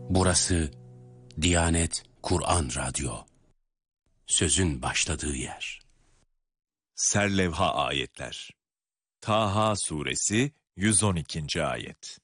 Burası Diyanet Kur'an Radyo. Sözün başladığı yer. Serlevha ayetler. Taha suresi 112. ayet.